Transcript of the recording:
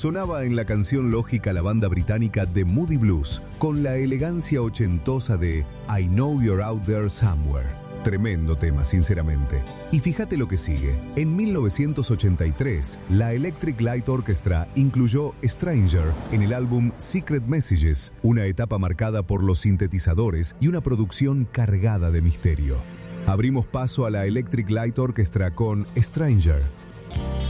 Sonaba en la canción lógica la banda británica The Moody Blues, con la elegancia ochentosa de I Know You're Out There Somewhere. Tremendo tema, sinceramente. Y fíjate lo que sigue. En 1983, la Electric Light Orchestra incluyó Stranger en el álbum Secret Messages, una etapa marcada por los sintetizadores y una producción cargada de misterio. Abrimos paso a la Electric Light Orchestra con Stranger.